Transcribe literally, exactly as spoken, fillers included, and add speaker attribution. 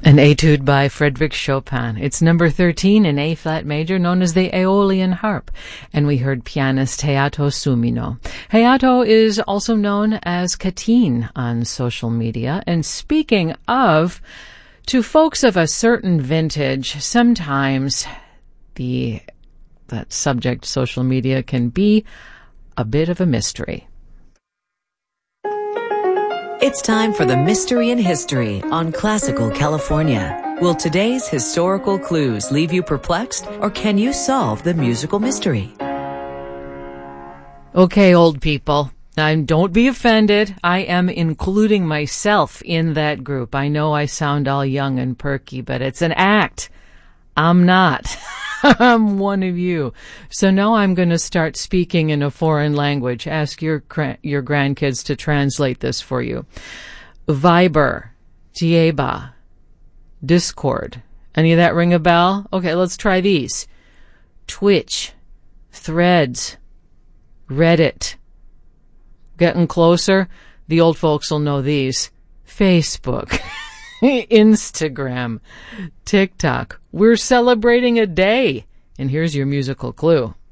Speaker 1: An etude by Frédéric Chopin. It's number thirteen in A-flat major, known as the Aeolian harp. And we heard pianist Hayato Sumino. Hayato is also known as Katine on social media. And speaking of, to folks of a certain vintage, sometimes the that subject, social media, can be a bit of a mystery.
Speaker 2: It's time for the Mystery in History on Classical California. Will today's historical clues leave you perplexed, or can you solve the musical mystery?
Speaker 1: Okay, old people. Now, don't be offended. I am including myself in that group. I know I sound all young and perky, but it's an act. I'm not. I'm one of you. So now I'm going to start speaking in a foreign language. Ask your your grandkids to translate this for you. Viber, Tieba, Discord. Any of that ring a bell? Okay, let's try these. Twitch, Threads, Reddit. Getting closer? The old folks will know these. Facebook. Instagram, TikTok. We're celebrating a day. And here's your musical clue.